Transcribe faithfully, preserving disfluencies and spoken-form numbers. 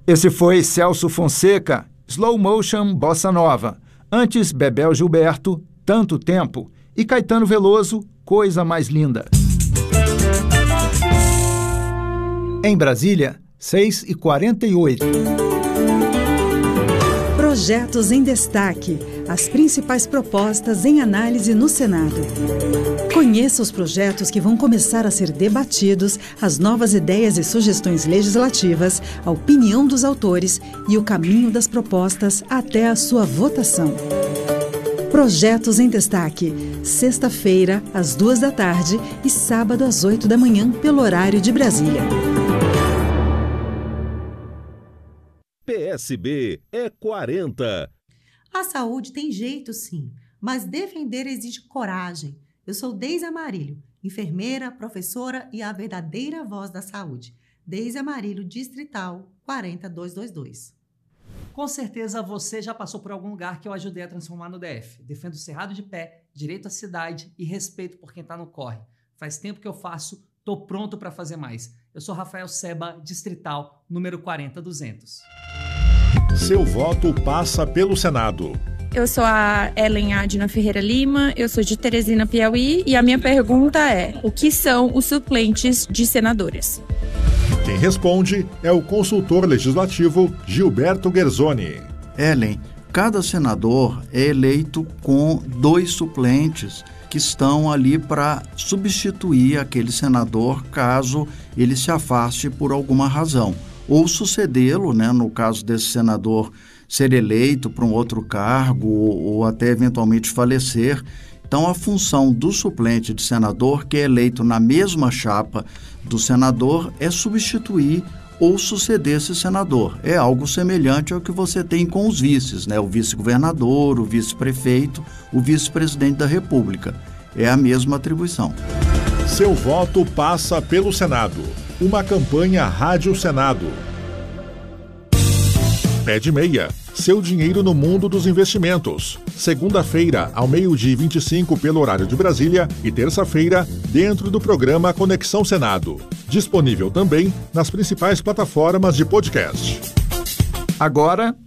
Esse foi Celso Fonseca, Slow Motion Bossa Nova. Antes, Bebel Gilberto, Tanto Tempo. E Caetano Veloso, Coisa Mais Linda. Em Brasília, seis e quarenta e oito. Projetos em destaque. As principais propostas em análise no Senado. Conheça os projetos que vão começar a ser debatidos, as novas ideias e sugestões legislativas, a opinião dos autores e o caminho das propostas até a sua votação. Projetos em destaque. Sexta-feira, às duas da tarde e sábado às oito da manhã, pelo horário de Brasília. P S B é quarenta. A saúde tem jeito, sim, mas defender exige coragem. Eu sou Deise Amarilho, enfermeira, professora e a verdadeira voz da saúde. Deise Amarilho, Distrital quarenta mil duzentos e vinte e dois. Com certeza você já passou por algum lugar que eu ajudei a transformar no D F. Defendo o cerrado de pé, direito à cidade e respeito por quem está no corre. Faz tempo que eu faço, tô pronto para fazer mais. Eu sou Rafael Seba, Distrital, número quarenta mil duzentos. Seu voto passa pelo Senado. Eu sou a Ellen Adna Ferreira Lima, eu sou de Teresina, Piauí, e a minha pergunta é: o que são os suplentes de senadoras? Quem responde é o consultor legislativo Gilberto Guerzoni. Ellen, cada senador é eleito com dois suplentes que estão ali para substituir aquele senador caso ele se afaste por alguma razão, ou sucedê-lo, né, no caso desse senador ser eleito para um outro cargo ou, ou até eventualmente falecer. Então, a função do suplente de senador, que é eleito na mesma chapa do senador, é substituir ou suceder esse senador. É algo semelhante ao que você tem com os vices, né? O vice-governador, o vice-prefeito, o vice-presidente da República. É a mesma atribuição. Seu voto passa pelo Senado. Uma campanha Rádio Senado. Pé de Meia. Seu dinheiro no mundo dos investimentos. Segunda-feira, ao meio-dia e vinte e cinco, pelo horário de Brasília, e terça-feira, dentro do programa Conexão Senado. Disponível também nas principais plataformas de podcast. Agora,